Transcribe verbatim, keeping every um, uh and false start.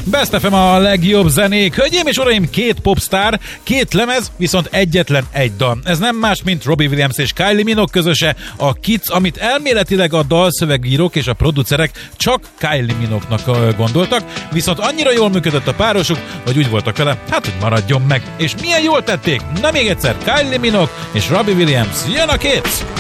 Best ef em a legjobb zenék. Hölgyeim és uraim, két popstar, két lemez, viszont egyetlen egy dal. Ez nem más, mint Robbie Williams és Kylie Minogue közöse, a Kids, amit elméletileg a dalszövegírók és a producerek csak Kylie Minogue-nak gondoltak, viszont annyira jól működött a párosuk, hogy úgy voltak vele, hát hogy maradjon meg. És milyen jól tették? Na még egyszer, Kylie Minogue és Robbie Williams, jön a Kids!